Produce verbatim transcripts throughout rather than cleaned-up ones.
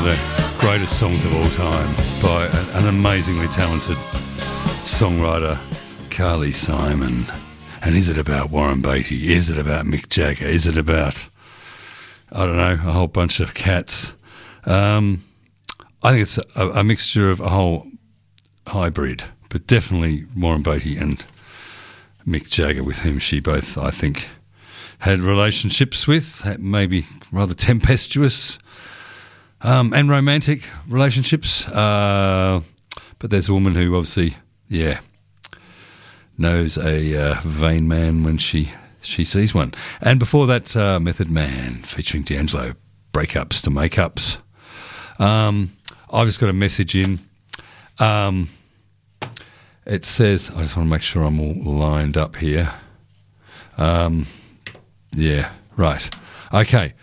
of the greatest songs of all time by an, an amazingly talented songwriter, Carly Simon. And is it about Warren Beatty? Is it about Mick Jagger? Is it about, I don't know, a whole bunch of cats? Um, I think it's a, a mixture of a whole hybrid, but definitely Warren Beatty and Mick Jagger, with whom she both, I think, had relationships with, maybe rather tempestuous um, and romantic relationships. Uh, but there's a woman who obviously, yeah, knows a uh, vain man when she, she sees one. And before that, uh, Method Man featuring D'Angelo, Breakups to Makeups. Um, I've just got a message in. Um, it says, I just want to make sure I'm all lined up here. Um, yeah, right. Okay.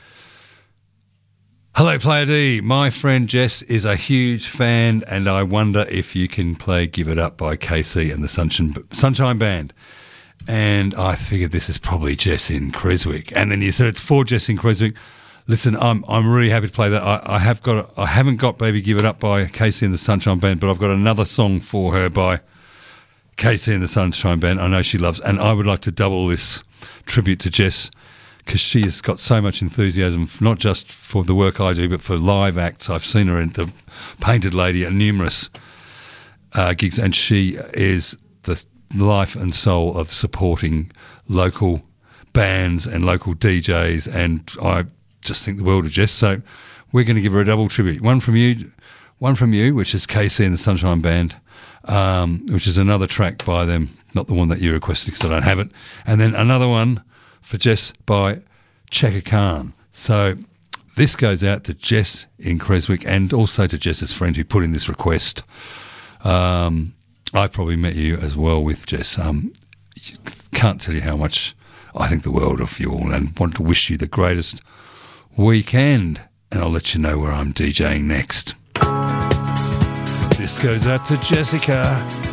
Hello, Player D. My friend Jess is a huge fan, and I wonder if you can play Give It Up by K C and the Sunshine, Sunshine Band. And I figured this is probably Jess in Creswick. And then you said it's for Jess in Creswick. Listen, I'm I'm really happy to play that. I, I have got I haven't got Baby Give It Up by K C and the Sunshine Band, but I've got another song for her by K C and the Sunshine Band. I know she loves, and I would like to double this tribute to Jess, because she has got so much enthusiasm, not just for the work I do, but for live acts. I've seen her in the Painted Lady at numerous uh, gigs, and she is the life and soul of supporting local bands and local D Js, and I just think the world of Jess. So we're going to give her a double tribute. One from you, one from you, which is K C and the Sunshine Band, um, which is another track by them, not the one that you requested because I don't have it, and then another one for Jess by Chaka Khan. So this goes out to Jess in Creswick, and also to Jess's friend who put in this request. Um, I've probably met you as well with Jess. Um, can't tell you how much I think the world of you all, and want to wish you the greatest weekend. And I'll let you know where I'm DJing next. This goes out to Jessica.